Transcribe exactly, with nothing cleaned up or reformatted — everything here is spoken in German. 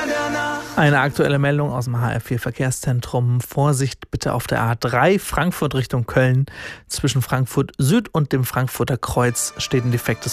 Eine aktuelle Meldung aus dem H R vier Verkehrszentrum. Vorsicht bitte auf der A drei Frankfurt Richtung Köln. Zwischen Frankfurt Süd und dem Frankfurter Kreuz steht ein defektes